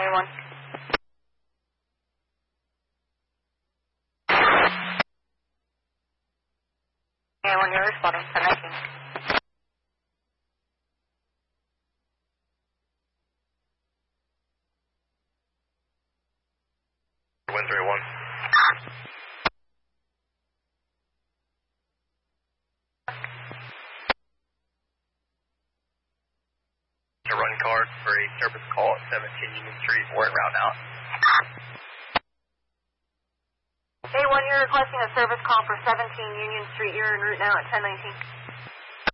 A1. A1, you're responding, 1019. 131. To run card for a service call at 17 Union Street, we're en route now. A1, you're requesting a service call for 17 Union Street. You're en route now at 1019.